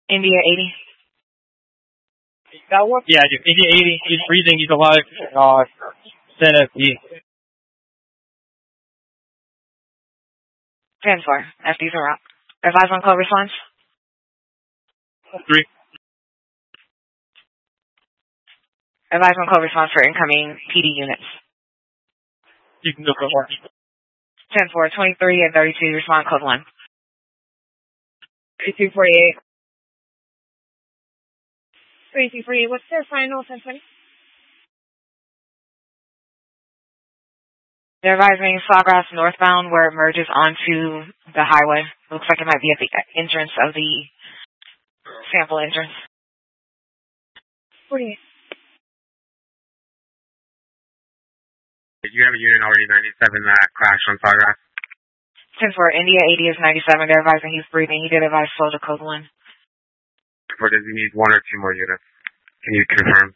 India 80. That one? Yeah, India 80. He's breathing. He's alive. Send FD. 10-4. FD's are out. Advise on call response. 3. Advise on call response for incoming PD units. You can go for more. 10-4. 23 and 32. Respond code 1. 3248. 3248. What's their final 1020? They're advising Sawgrass northbound where it merges onto the highway. Looks like it might be at the entrance of the sample entrance. 48. Did you have a unit already 97 that crashed on Sawgrass? 10-4. India 80 is 97. They're advising he's breathing. He did advise slow to code 1. Or does he need 1 or 2 more units? Can you confirm?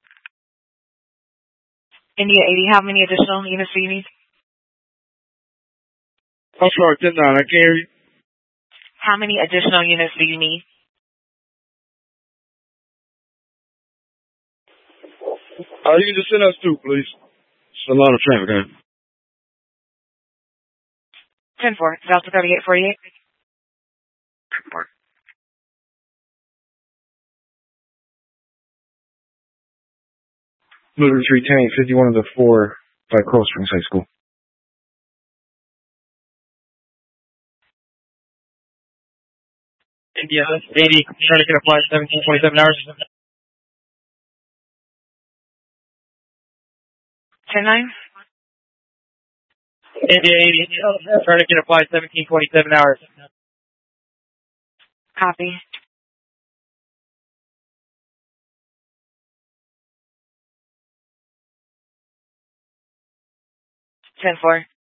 India 80, how many additional units do you need? I'm sorry, 10-9. I can't hear you. How many additional units do you need? You can just send us 2, please. It's a lot of traffic, huh? 10-4. Delta 3848. 10-4. Moving 310, 51 of the 4 by Coral Springs High School. India 80. Trying to get applied 1727 hours. 10-9. India 80. Trying to get applied 1727 hours. Copy. 10-4.